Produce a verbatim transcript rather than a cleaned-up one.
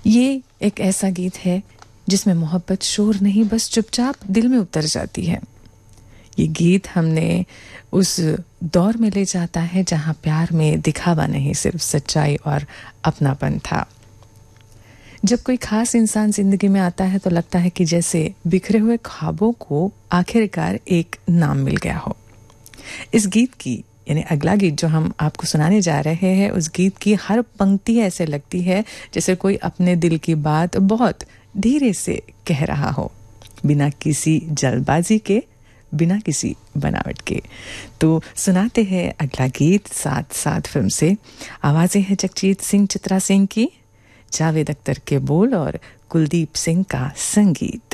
ये एक ऐसा गीत है जिसमें मोहब्बत शोर नहीं, बस चुपचाप दिल में उतर जाती है। ये गीत हमने उस दौर में ले जाता है जहां प्यार में दिखावा नहीं, सिर्फ सच्चाई और अपनापन था। जब कोई खास इंसान जिंदगी में आता है तो लगता है कि जैसे बिखरे हुए ख्वाबों को आखिरकार एक नाम मिल गया हो। इस गीत की यानी अगला गीत जो हम आपको सुनाने जा रहे हैं, उस गीत की हर पंक्ति ऐसे लगती है जैसे कोई अपने दिल की बात बहुत धीरे से कह रहा हो, बिना किसी जल्दबाजी के, बिना किसी बनावट के। तो सुनाते हैं अगला गीत साथ साथ फिल्म से। आवाजें हैं जगजीत सिंह, चित्रा सिंह की, जावेद अख्तर के बोल और कुलदीप सिंह का संगीत।